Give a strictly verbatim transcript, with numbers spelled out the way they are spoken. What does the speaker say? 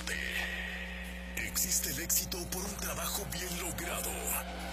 Norte. Existe el éxito por un trabajo bien logrado.